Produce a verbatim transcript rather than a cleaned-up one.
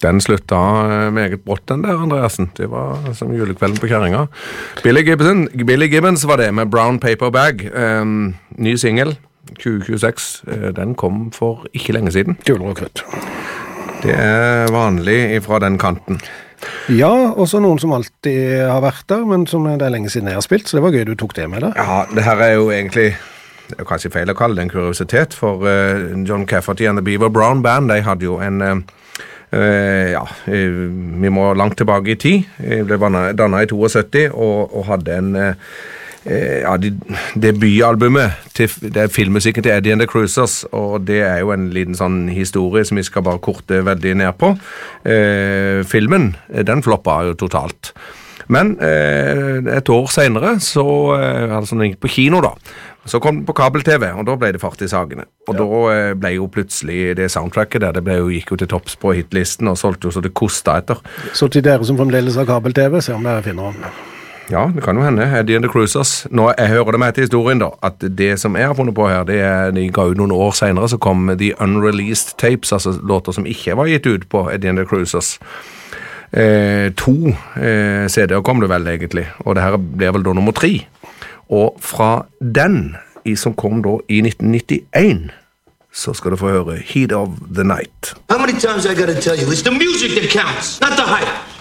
Den slutta meget brått, den der, Andreasen. Det var som julekvelden på kjerringa. Billy Gibbons, Billy Gibbons var det, med Brown Paper Bag. Um, ny single, tjue tjueseks. Den kom for ikke lenge siden. Kuler og krutt. Det er vanlig fra den kanten. Ja, også noen som alltid har vært der, men som det er lenge siden jeg har spilt, så det var gøy du tok det med der. Ja, det her er jo egentlig... Det er kanskje feil å kalle det en kuriositet, for uh, John Cafferty and the Beaver Brown Band, de hadde jo en... Uh, uh, ja, uh, vi må langt tilbake i tid. De ble dannet i syttito og, og hadde en... Uh, uh, ja, de, debutalbumet til det er filmmusikken til Eddie and the Cruisers, og det er jo en liten sånn historie som vi skal bare korte veldig ned på. Uh, filmen, den floppa jo totalt. Men uh, et år senere så uh, altså den gikk på kino da. Så kom den på kabel-tv, og da ble det fart i sagene. Og ja. Da ble jo plutselig det soundtracket der, det ble jo, gikk jo til topps på hitlisten, og solgte jo så det kostet etter. Så til dere som fremdeles har kabel-tv, se om dere finner den. Ja, det kan jo hende. Eddie and the Cruisers. Nå jeg hører det med til historien da, at det som jeg har funnet på her, det er, de ga ut noen år senere, så kom The Unreleased Tapes, altså låter som ikke var gitt ut på Eddie and the Cruisers. Eh, to eh, C D-er kom det vel egentlig, og det her ble vel da nummer tre. Og fra den, som kom da i nitten nittien, så skal du få høre Heat of the Night. How many times I gotta tell you, it's the music that counts, not the hype.